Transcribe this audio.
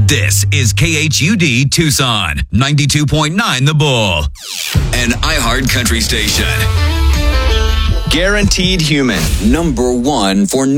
This is KHUD Tucson, 92.9 The Bull, an iHeart country station. Guaranteed Human, #1 for